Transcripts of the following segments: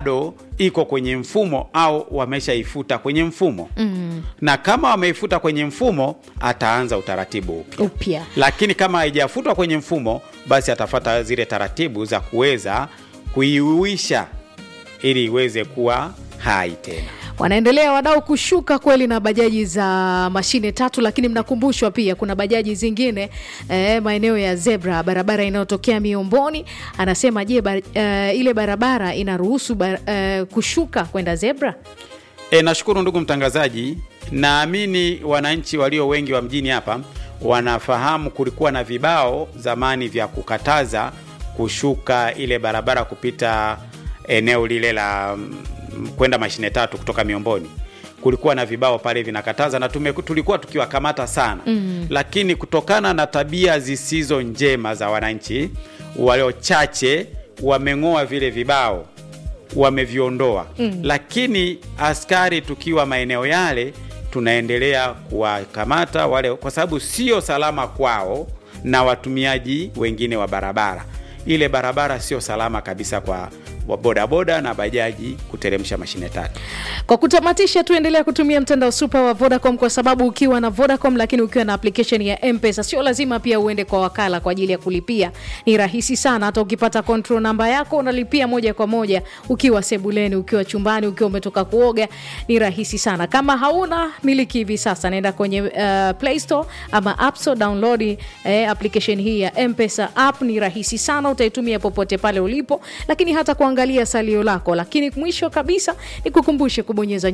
bado iko kwenye mfumo au wameshaifuta kwenye mfumo. Na kama wameifuta kwenye mfumo, ataanza utaratibu upya. Lakini kama haijafutwa kwenye mfumo, basi atafuata zile taratibu za kuweza kuiuisha ili iweze kuwa hai tena. Wanaendelea wadau kushuka kweli na bajaji za mashine 3, lakini mnakumbushwa pia kuna bajaji zingine maeneo ya zebra, barabara inayotokea Miomboni. Anasema je, ile barabara inaruhusu kushuka kwenda zebra? Nashukuru ndugu mtangazaji. Naamini wananchi walio wengi wa mjini hapa wanafahamu kulikuwa na vibao zamani vya kukataza kushuka ile barabara kupita eneo lile la kwenda mashine 3 kutoka Miomboni. Kulikuwa na vibao pale vinakataza na tulikuwa tukiwakamata sana. Lakini kutokana na tabia zisizo njema za wananchi, wale chache wameng'oa vile vibao, wameviondoa. Lakini askari tukiwa maeneo yale tunaendelea kuwakamata wale, kwa sababu sio salama kwao na watumiaji wengine wa barabara. Ile barabara sio salama kabisa kwa bodaboda na bajaji kuteremsha mashine 3. Kwa kutamatisha, tuendelea kutumia mtandao super wa Vodacom, kwa sababu ukiwa na Vodacom lakini ukiwa na application ya M-Pesa sio lazima pia uende kwa wakala kwa ajili ya kulipia. Ni rahisi sana, hata ukipata control namba yako unalipia moja kwa moja ukiwa sebuleni, ukiwa chumbani, ukiwa umetoka kuoga. Ni rahisi sana. Kama hauna miliki hivi sasa, nenda kwenye Play Store ama App Store, download application hii ya M-Pesa app. Ni rahisi sana, utaitumia popote pale ulipo, lakini hata kuangalia salio lako. Lakini mwisho kabisa ni kukumbushe kubonyeza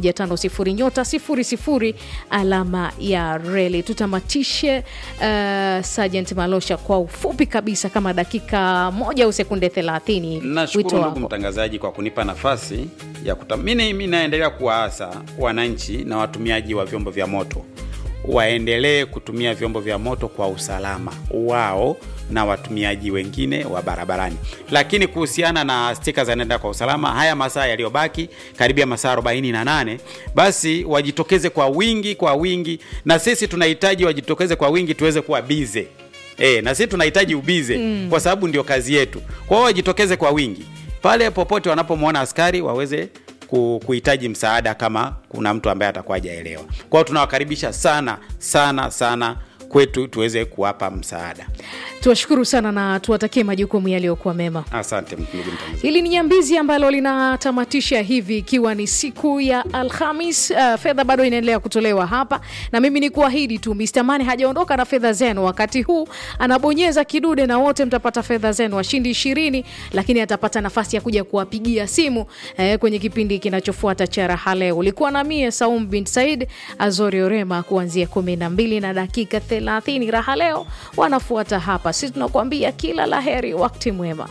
*150*00 alama ya reli. Tutamatishe Sergeant Malosha kwa ufupi kabisa kama dakika 1 au sekunde 30. Nashukuru ndugu mtangazaji kwa kunipa nafasi ya mimi naendelea kuwaasa wananchi na watumiaji wa vyombo vya moto waendelee kutumia vyombo vya moto kwa usalama wao na watumiaji wengine wa barabarani. Lakini kuhusiana na stika za nenda kwa usalama, haya masaa yaliyobaki karibia masaa 48, basi wajitokeze kwa wingi, na sisi tunahitaji wajitokeze kwa wingi tuweze kuwa bize. Na sisi tunahitaji ubize kwa sababu ndio kazi yetu. Kwa hiyo wajitokeze kwa wingi. Pale popote wanapomwona askari waweze kuhitaji msaada kama kuna mtu ambaye atakuwa hajaelewa. Kwa hiyo tunawakaribisha sana kwetu tuweze kuwapa msaada. Tuwashukuru sana na tuwatakie majukumu yaliyokuwa mema. Asante ndugu mtangazaji. Hili ni Nyambizi ambalo linatamatisha hivi ikiwa ni siku ya Alhamis. Fedha bado inaendelea kutolewa hapa, na mimi ni kuahidi tu Mr. Mane hajaondoka na fedha zenu. Wakati huu anabonyeza kidude na wote mtapata fedha zenu, washindi 20, lakini atapata nafasi ya kuja kuwapigia simu kwenye kipindi kinachofuata cha Raha Leo. Ulikuwa na mie Saum bin Said, Azori Orema kuanzia 12 na dakika 30. Raha Leo wanafuata hapa. Sisi tunakuambia kila laheri, wakati mwema.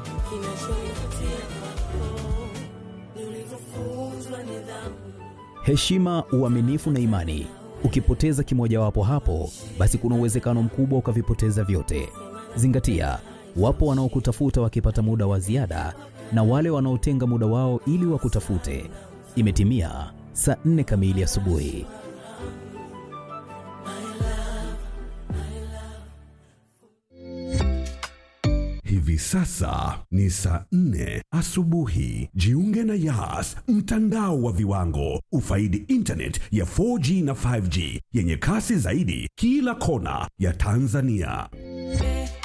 Heshima, uaminifu na imani. Ukipoteza kimojawapo hapo, basi kuna uwezekano mkubwa ukavipoteza vyote. Zingatia, wapo wanaokutafuta wakipata muda wa ziada na wale wanaotenga muda wao ili wakutafute. Imetimia saa 4 kamili asubuhi. Hivi sasa ni saa 4 asubuhi. Jiunge na Yas, mtandao wa viwango. Ufaidi internet ya 4G na 5G yenye kasi zaidi kila kona ya Tanzania.